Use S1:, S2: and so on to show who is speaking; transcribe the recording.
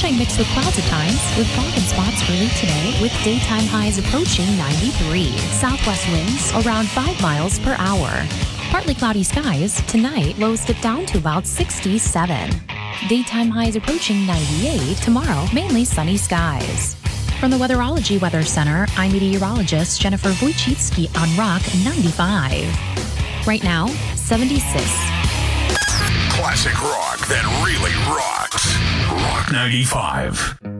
S1: sunshine mixed with clouds at times, with fog and spots early today, with daytime highs approaching 93. Southwest winds around 5 miles per hour. Partly cloudy skies. Tonight, lows dip down to about 67. Daytime highs approaching 98. Tomorrow, mainly sunny skies. From the Weatherology Weather Center, I'm meteorologist Jennifer Wojcicki on Rock 95. Right now, 76.
S2: Classic rock that really rocks. Rock 95.